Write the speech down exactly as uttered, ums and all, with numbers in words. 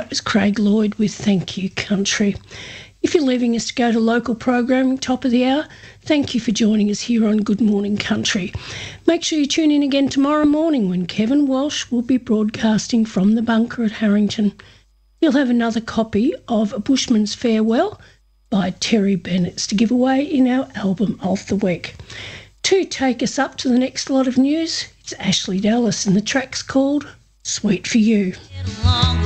that was Craig Lloyd with Thank You Country. If you're leaving us to go to local programming, top of the hour, thank you for joining us here on Good Morning Country. Make sure you tune in again tomorrow morning when Kevin Walsh will be broadcasting from the bunker at Harrington. He'll have another copy of A Bushman's Farewell by Terry Bennett to give away in our album of the week. To take us up to the next lot of news, it's Ashley Dallas and the track's called Sweet for You.